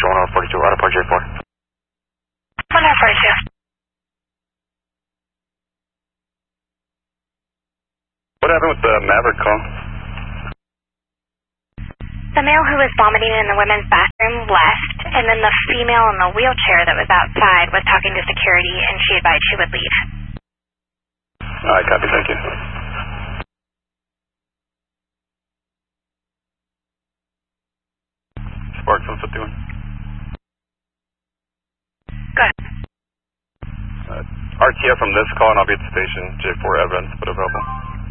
Departure 1042, out of Port J4. 1042. What happened with the Maverick call? The male who was vomiting in the women's bathroom left, and then the female in the wheelchair that was outside was talking to security, and she advised she would leave. Alright, copy, thank you. Sparks 151. Go ahead. RTF from this call, and I'll be at the station. J4 evidence, but available.